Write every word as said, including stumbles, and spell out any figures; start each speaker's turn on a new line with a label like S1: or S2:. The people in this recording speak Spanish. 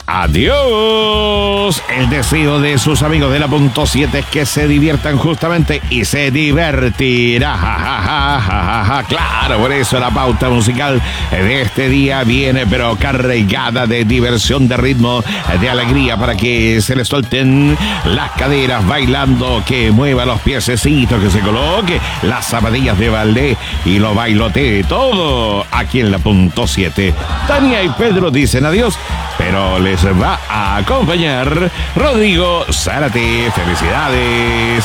S1: adiós. El deseo de sus amigos de la punto siete es que se diviertan justamente y se divertirá. Ja, ja, ja, ja, ja, ja. Claro, por eso la pauta musical de este día viene pero cargada de diversión, de ritmo, de alegría para que se les solten las caderas bailando, que mueva los piececitos, que se coloque las zapatillas de ballet y lo bailotee todo aquí en la punto siete. Tania y Pedro dicen adiós, pero les va a acompañar Rodrigo Zárate. Felicidades.